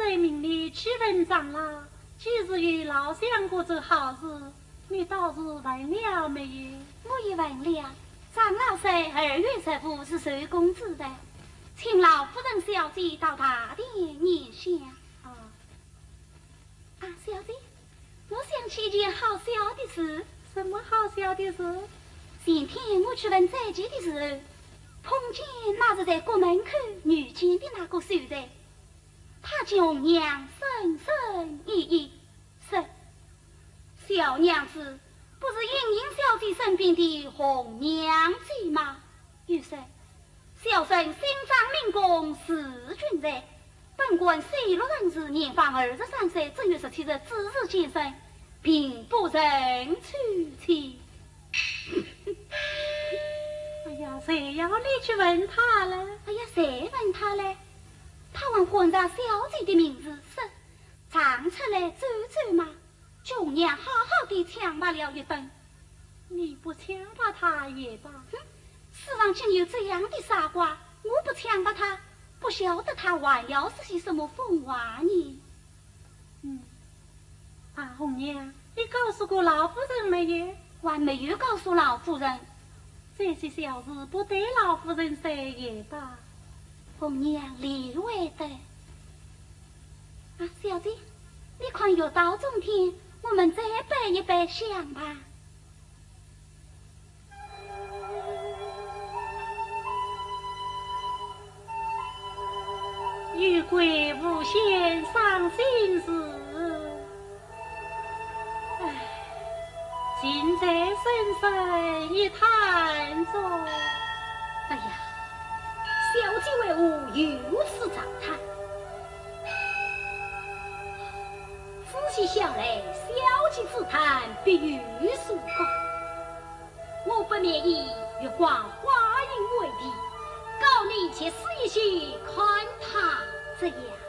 人命里去问长老，今日与老相过这好事，你倒是问了没有？ 我也问了，长老说2月15是收工资的，请老夫人小姐到大殿念香。小姐，我想起一件好笑的事。 什么好笑的事？ 前天我去问再见的时候，碰见那是在国门口遇见的那个熟人，他叫娘深深意意说：“小娘子不是莹莹小姐身边的红娘姐吗？”又说：“小生心脏明公是君人，本官西路人士，年方23岁，正月17日子日见生，并不认娶妻。” 哎呀，谁要你去问他了？ 哎呀，谁问他嘞？他问混杂小姐的名字是唱出来走走嘛，舅娘好好的抢罢了一顿。 你不抢把他也罢。 世上竟有这样的傻瓜，我不抢把他，不晓得他还要是些什么疯话呢？ 红娘，你告诉过老夫人没有？ 还没有告诉老夫人。 这些小事不对老夫人说也罢。 红娘理会的。小姐，你看又到中天，我们再摆一摆香吧。 玉桂无限伤心事，尽在深深一叹中。 哎呀，小姐为何如此长叹？仔细想来，小姐之叹必有所告。我不免以月光花影为题，告你且试一些看他怎样。